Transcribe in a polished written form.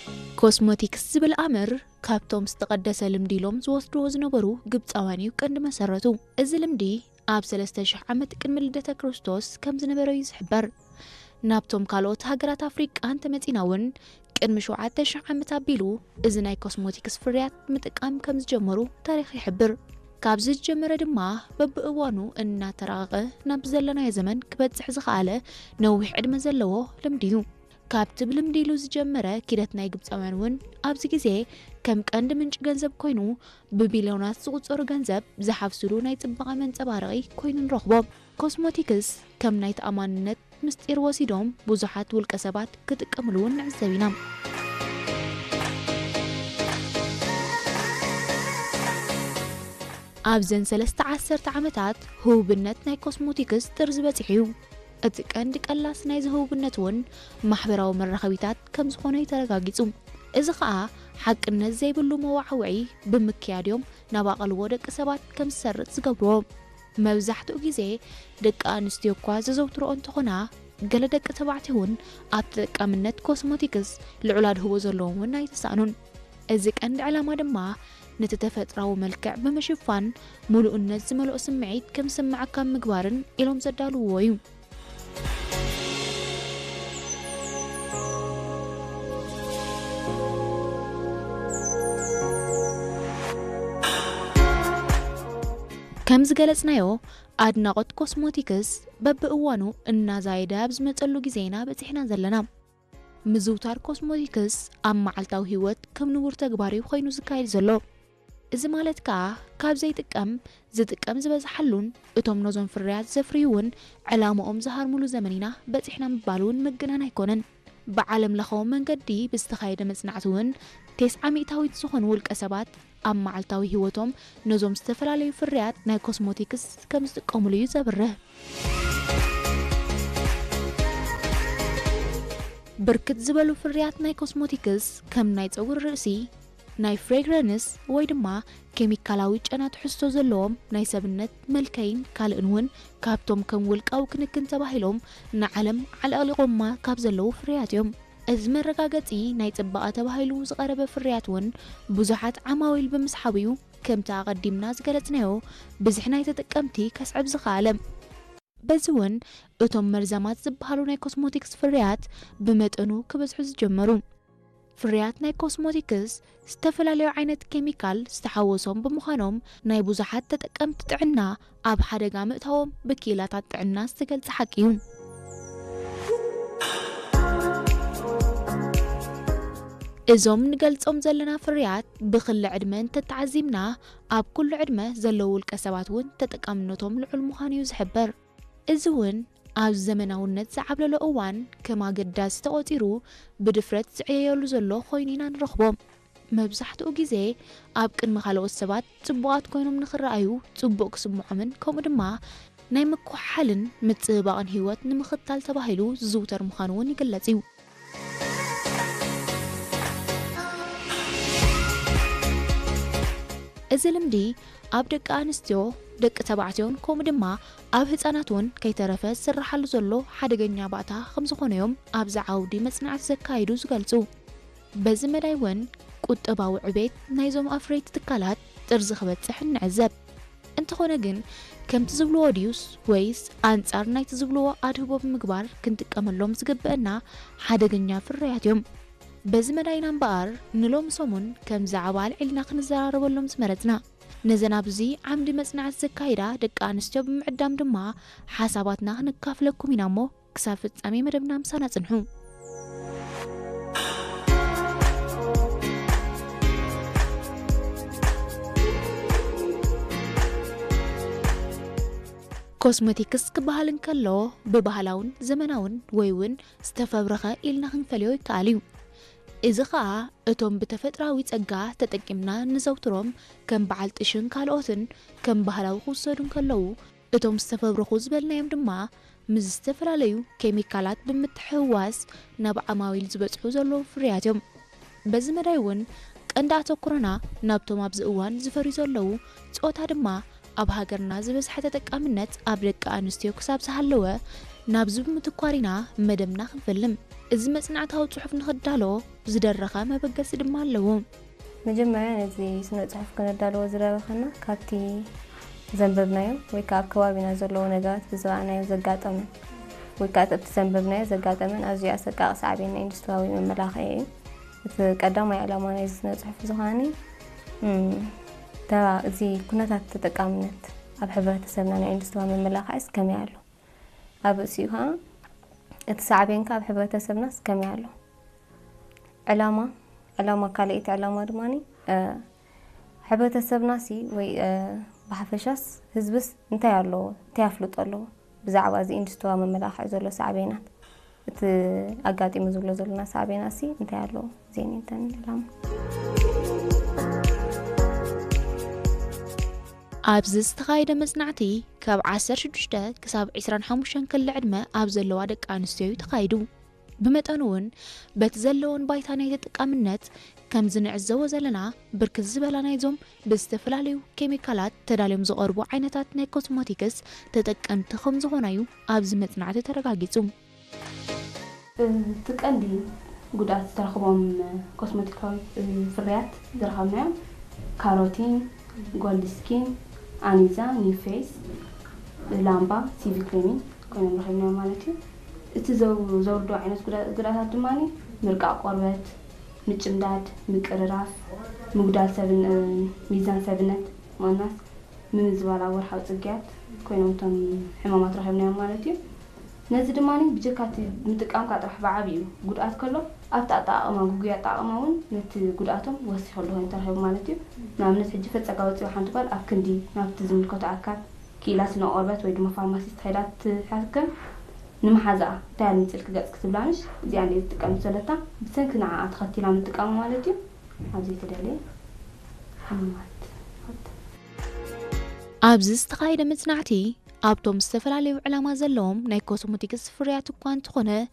ኮስሞቲክስ ዝብል ኣምር ካብቶም ዝተቀደሰ ልምዲ ኢሎም ዝወስድዎ ዝነበሩ ግብፃውያን እዩ ቀንዲ መሰረቱ። እዚ ልምዲ ኣብ 3000 ዓመት ቅድሚ ልደተ ክርስቶስ ከም ዝነበረ እዩ ዝሕበር። ናብቶም ካልኦት ሃገራት ኣፍሪቃ እንተመፂና እውን ቅድሚ 7000 ዓመት ኣቢሉ እዚ ናይ ኮስሞቲክስ ፍርያት ምጥቃም ከም ዝጀመሩ ታሪክ ይሕብር። ካብዚ ዝጀመረ ድማ በብእዋኑ እናተራቀቀ ናብ ዘለናዮ ዘመን ክበፅሕ ዝኽኣለ ነዊሕ ዕድመ ዘለዎ ልምዲ እዩ። ካብቲ ብልምዲ ኢሉ ዝጀመረ ኪደት ናይ ግብፃውያን እውን ኣብዚ ግዜ ከም ቀንዲ ምንጭ ገንዘብ ኮይኑ ብቢልዮናት ዝቁፀሩ ገንዘብ ዝሓፍስሉ ናይ ጽባቐ መንጸባረቂ ኮይኑ ንረኽቦ። ኮስሞቲክስ ከም ናይ ተኣማንነት ምስጢር ወሲዶም ብዙሓት ውልቀ ሰባት ክጥቀምሉ ንዕዘብ ኢና። ኣብዘን 13 ዓመታት ህውብነት ናይ ኮስሞቲክስ ጥርዝ በፂሑ እዩ። እቲ ቀንዲ ቀላስ ናይ ዝህውብነት እውን ማሕበራዊ መራኸቢታት ከም ዝኾነ ተረጋጊጹ። እዚ ከዓ ሓቅነት ዘይብሉ መዋዕውዒ ብምክያድዮም ናብ ኣቐልቦ ደቂ ሰባት ከም ዝሰርጥ ዝገብሮ። መብዛሕትኡ ግዜ ደቂ ኣንስትዮ እኳ ዘዘውትሮ እንትኾና ገለ ደቂ ተባዕትዮ እውን ኣብ ተጠቃምነት ኮስሞቲክስ ልዑል ኣድህቦ ዘለዎም እውን ኣይተሳእኑን። እዚ ቀንዲ ዕላማ ድማ ነቲ ተፈጥራዊ መልክዕ ብምሽፋን ሙሉእነት ዝመልኦ ስምዒት ከም ዝስምዓካ ምግባርን ኢሎም ዘዳልውዎ እዩ። ከም ዝገለጽናዮ ኣድናቆት ኮስሞቲክስ በብእዋኑ እናዛይደ ኣብ ዝመጸሉ ግዜና በፂሕና ዘለና። ምዝውታር ኮስሞቲክስ ኣብ መዓልታዊ ህይወት ከም ንቡር ተግባር እዩ ኮይኑ ዝካየድ ዘሎ። እዚ ማለት ከዓ ካብ ዘይጥቀም ዝጥቀም ዝበዝሓሉን እቶም ነዞም ፍርያት ዘፍርዩውን ዕላምኦም ዝሃርሙሉ ዘመኒና በፂሕና ምባሉን ምግናን ኣይኮነን። ብዓለም ለኻዊ መንገዲ ብዝተኻየደ መጽናዕቲ እውን 90% ዝኾኑ ውልቀ ሰባት ኣብ መዓልታዊ ህይወቶም ነዞም ዝተፈላለዩ ፍርያት ናይ ኮስሞቲክስ ከም ዝጥቀሙሉ እዩ ዘብርህ። ብርክት ዝበሉ ፍርያት ናይ ኮስሞቲክስ ከም ናይ ፀጉሪ ርእሲ፣ ናይ ፍሬግረንስ ወይ ድማ ኬሚካላዊ ጨና ትሕዝቶ ዘለዎም ናይ ሰብነት መልከይን ካልእን እውን ካብቶም ከም ውልቃዊ ክንክን ተባሂሎም ንዓለም ዓለቕሊቖማ ካብ ዘለዉ ፍርያት እዮም። እዚ መረጋገፂ ናይ ጽባቐ ተባሂሉ ዝቐረበ ፍርያት እውን ብዙሓት ዓማዊል ብምስሓብ እዩ ከምቲ ኣቐዲምና ዝገለጽናዮ ብዙሕ ናይ ተጠቀምቲ ከስዕብ ዝኽኣለ። በዚ እውን እቶም መርዘማት ዝበሃሉ ናይ ኮስሞቲክስ ፍርያት ብመጠኑ ክበዝሑ ዝጀመሩ። ፍርያት ናይ ኮስሞቲክስ ዝተፈላለዩ ዓይነት ኬሚካል ዝተሓወሶም ብምዃኖም ናይ ብዙሓት ተጠቀምቲ ጥዕና ኣብ ሓደጋ ምእታዎም ብኪላታት ጥዕና ዝተገልጸ ሓቂ እዩ። እዞም ንገልጾም ዘለና ፍርያት ብኽሊ ዕድመ እንተተዓዚምና ኣብ ኩሉ ዕድመ ዘለዉ ውልቀ ሰባት እውን ተጠቃምነቶም ልዑል ምዃኑ እዩ ዝሕበር። እዚ እውን ኣብ ዘመናውነት ዝዓብለሎ እዋን ከም ኣገዳሲ ተቆፂሩ ብድፍረት ዝዕየየሉ ዘሎ ኮይኑ ኢና ንረኽቦ። መብዛሕትኡ ግዜ ኣብ ቅድሚ ካልኦት ሰባት ጽቡቓት ኮይኖም ንኽረኣዩ ጽቡቕ ክስምዖምን ከምኡ ድማ ናይ ምኩሓልን ምጽባቕን ህይወት ንምኽታል ተባሂሉ ዝዝውተር ምዃኑ እውን ይግለጽ እዩ። እዚ ልምዲ ኣብ ደቂ ኣንስትዮ ደቂ ተባዕትዮን ከምኡ ድማ ኣብ ህፃናት እውን ከይተረፈ ዝስራሓሉ ዘሎ ሓደገኛ ባእታ ከም ዝኾነዮም ኣብዚ ዓውዲ መጽናዕቲ ዘካይዱ ዝገልጹ። በዚ መዳይ እውን ቁጠባዊ ዕቤት ናይዞም ኣፍረይቲ ትካላት ጥርዚ ክበፅሕ ንዕዘብ። እንተኾነ ግን ከምቲ ዝብልዎ ድዩስ ወይስ ኣንጻር ናይቲ ዝብልዎ ኣድህቦ ብምግባር ክንጥቀመሎም ዝግብአና ሓደገኛ ፍርያት እዮም? በዚ መዳይና እምበኣር ንሎም ሰሙን ከም ዛዕባ ልዕልና ክንዘራረበሎም ዝመረፅና። ነዘን ኣብዚ ዓምዲ መጽናዕቲ ዘካይዳ ደቂ ኣንስትዮ ብምዕዳም ድማ ሓሳባትና ክንካፍለኩም ኢና እሞ ክሳብ ፍጻሜ መደብና ምሳና ጽንሑ። ኮስሞቲክስ ክበሃል እንከሎ ብባህላውን ዘመናውን ወይ እውን ዝተፈብረኸ ኢልና ክንፈልዮ ይከኣል እዩ። እዚ ከዓ እቶም ብተፈጥራዊ ጸጋ ተጠቂምና ንዘውትሮም ከም በዓል ጥሽን ካልኦትን ከም ባህላዊ ክውሰዱ ከለዉ እቶም ዝተፈብረኹ ዝበልናዮም ድማ ምስ ዝተፈላለዩ ኬሚካላት ብምትሕውዋስ ናብ ዓማዊል ዝበፅሑ ዘለዉ ፍርያት እዮም። በዚ መዳይ እውን ቀንዲ ኣተኩሮና ናብቶም ኣብዚ እዋን ዝፈርዩ ዘለዉ ጾታ ድማ ኣብ ሃገርና ዝበዝሐ ተጠቃምነት ኣብ ደቂ ኣንስትዮ ክሳብ ዝሃለወ نابزب متكوارينا مدمنا خنفلم إذ مصنعتاو صحف نخدالو زدرخا ما بقاس دما لو مجمعنا زي سنة صحف كندالو زربخنا كابتي زنببنايو ወይ ካብ ከባቢና ዘለዎ ነገራት ብዝባናዮ ዘጋጠመን ወይ ካብ ተሰንበብናዮ ዘጋጠመን ኣዝዩ ኣሰቃቂ ሳዕቤና ኢንዱስትሪያዊ መመላኽዒ እዩ እቲ ቀዳማይ ዕላማ ናይ ስነ ጽሑፍ ዝኻኒ እዚ ኩነታት ተጠቃምነት ኣብ ሕብረተሰብና ናይ ኢንዱስትሪያዊ መመላኽዒ እስከመይ ኣሎ ኣብ እሲኻ እቲ ሳዕቤንካ ኣብ ሕብረተሰብና እስከመይ ኣሎ ዕላማ ካልእቲ ዕላማ ድማኒ ሕብረተሰብና ሲ ወይ بحفشاس هزبس انتي علو تيافلط علو بزعوا زي اندستوا مملاحة زلو سعبينات أقاتي مزولو زلنا سعبيناسي انتي علو زين انتن لام أبزز تخايدة مصنعتي كاب 16 كساب 25 كل عدمة أبزلو عدك أنستيو تخايدو بمتانون بتزلون بايتاني تتقامنت كم زنعزو زلنا بركز زبالانايزوم باستفلاليو كيميكالات تداليوم زقربو عينتات ناي كوسموتيكس تتقن تخم زغونايو أبز مصنعتي ترغاغيصوم تقندي ጉዳት ተረክቦም ኮስሞቲካዊ ፍርያት ዝረከብናዮም ካሮቲን ጎልድ ስኪን አኒዛ ኒፌስ ላምባ ሲቪ ክሬሚን ኮይኖም ረከብናዮም ማለት እዩ እቲ ዘውርዶ ዓይነት ጉዳታት ድማኒ ምርቃቅ ቆርበት ምጭምዳድ ምቅርራፍ ምጉዳል ሰብን ሚዛን ሰብነት ማናስ ምዝባላ ወርሓው ጽግያት ኮይኖም ቶም ሕማማት ረከብናዮም ማለት እዩ ነዚ ድማኒ ብጀካቲ ምጥቃም ካጥራሕ ባዓብዩ ጉዳት ከሎ ኣብታ ኣጣቀማ ጉያ ኣጣቀማውን ነቲ ጉዳቶም ወሲኸሉ ሆይን ተረከብ ማለት እዩ ናብነት ሕጂ ፈጸጋው ጽዮ ሓንቲ ጓል ኣብ ክንዲ ናብቲ ዝምልከቱ ኣካል ኪላስ ነቆርበት ወይ ድማ ፋርማሲስት ሄዳት ትሓከም ንምሓዛ ታል ምጽልክ ገጽ ክትብላንሽ እዚኣ ነይ ጥቃም ዘለታ ብሰንክና ኣትኸቲላ ምጥቃም ማለት እዩ ኣብዚ ተደለየ ኣብዚ ዝተኻይደ መጽናዕቲ ኣብቶም ዝተፈላለዩ ዕላማ ዘለዎም ናይ ኮስሞቲክስ ፍርያት እኳ እንትኾነ